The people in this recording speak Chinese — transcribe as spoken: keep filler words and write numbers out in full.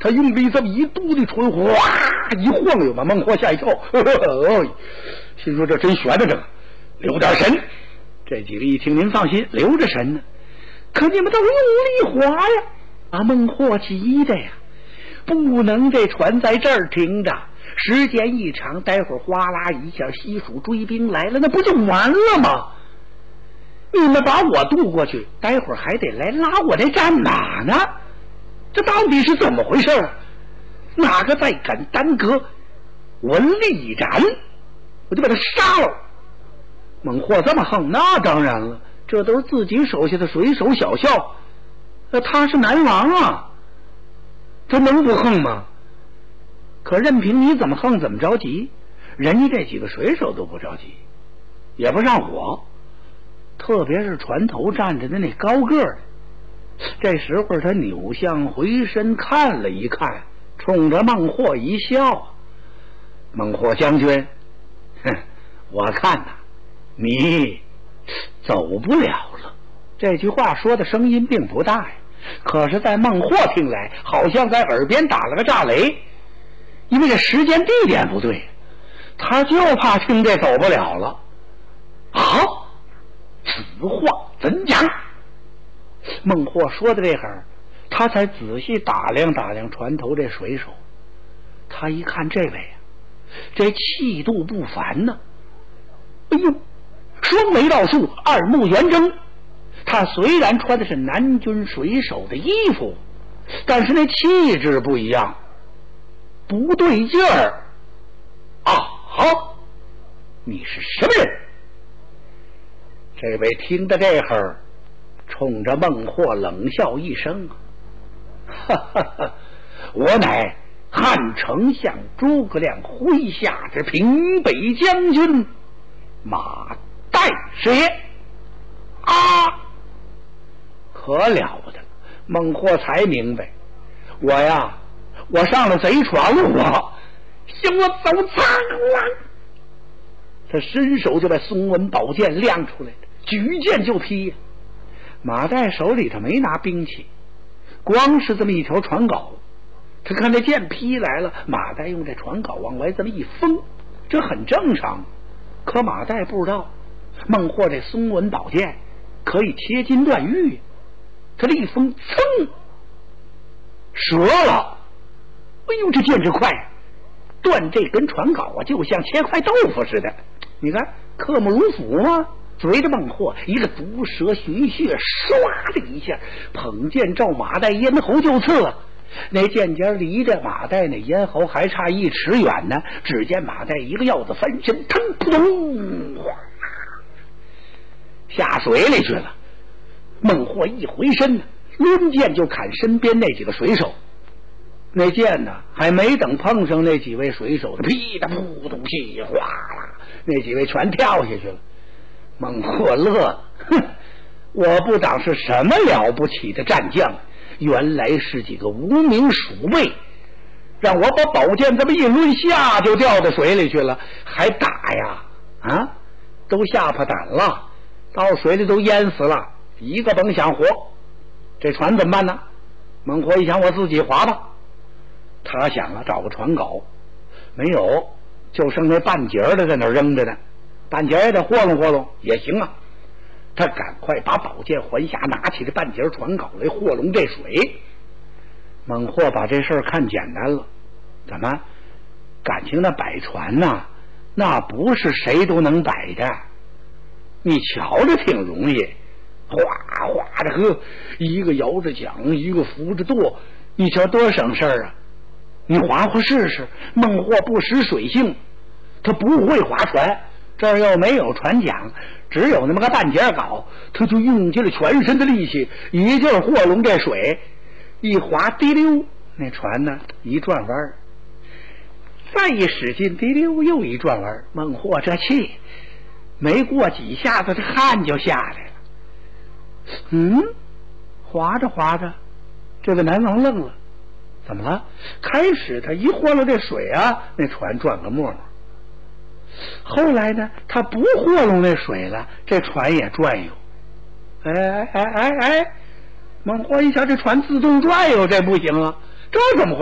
他用力这么一肚子唇，哗一晃悠，把孟获吓一跳，呵呵，心说这真悬着这个，留点神。这几个一听，您放心，留着神呢。可你们都用力划呀，把孟获急的呀，不能这船在这儿停着，时间一长，待会儿哗啦一下西蜀追兵来了，那不就完了吗？你们把我渡过去，待会儿还得来拉我这战马呢，这到底是怎么回事？哪个再敢耽搁，我立斩，我就把他杀了。孟获这么横，那当然了，这都是自己手下的水手小校，那他是南王啊，他能不横吗？可任凭你怎么横怎么着急，人家这几个水手都不着急，也不上火。特别是船头站着的那高个儿，这时候他扭向回身看了一看，冲着孟获一笑：“孟获将军，哼，我看呐，你走不了了。”这句话说的声音并不大呀，可是在孟获听来，好像在耳边打了个炸雷，因为这时间地点不对，他就怕听这走不了了。好。此话怎讲？孟获说的这会儿，他才仔细打量打量船头这水手。他一看这位啊，这气度不凡呢。哎呦，双眉倒竖，二目圆睁。他虽然穿的是南军水手的衣服，但是那气质不一样，不对劲儿。啊，好，你是什么人？这位听到这会儿，冲着孟获冷笑一声：“哈哈哈！我乃汉丞相诸葛亮麾下之平北将军马岱是也。”啊，可了不得！孟获才明白，我呀，我上了贼船了，我行，我走苍了。他伸手就把松纹宝剑亮出来了，举剑就劈呀。马岱手里头没拿兵器，光是这么一条船镐。他看这剑劈来了，马岱用这船镐往外这么一封，这很正常。可马岱不知道，孟获这松纹宝剑可以切金断玉，他这一封，噌，折了。哎呦，这剑之快，断这根船镐啊，就像切块豆腐似的。你看，克木如斧吗？随着孟获一个毒蛇寻血，唰的一下捧剑照马岱咽喉就刺。那剑尖离着马岱那咽喉还差一尺远呢，只见马岱一个鹞子翻身，腾扑通，哗，下水里去了。孟获一回身呢，抡剑就砍身边那几个水手。那剑呢，还没等碰上那几位水手，噼的扑通稀哗啦，那几位全跳下去了。孟获乐，哼，我不当是什么了不起的战将，原来是几个无名鼠辈，让我把宝剑这么一抡下就掉到水里去了，还打呀？啊，都吓破胆了，到水里都淹死了，一个甭想活。这船怎么办呢？孟获一想，我自己划吧。他想了，找个船镐，没有，就剩那半截的在那扔着呢，半截也得和弄和弄也行啊。他赶快把宝剑还下，拿起这半截船镐来和弄这水。孟获把这事儿看简单了，怎么感情那摆船呐、啊，那不是谁都能摆的，你瞧着挺容易，哗哗的呵，一个摇着桨，一个扶着舵，你瞧多省事儿啊！你划划试试。孟获不识水性，他不会划船，这儿又没有船桨，只有那么个半截镐，他就用尽了全身的力气，一劲儿和拢这水，一划滴溜，那船呢一转弯，再一使劲滴溜又一转弯。孟获这气没过几下子，这汗就下来了。嗯，划着划着，这个南王愣了，怎么了？开始他一和了这水啊，那船转个沫沫。后来呢，他不和拢那水了，这船也转悠。哎哎哎哎，孟获一瞧这船自动转悠，这不行啊，这怎么回事？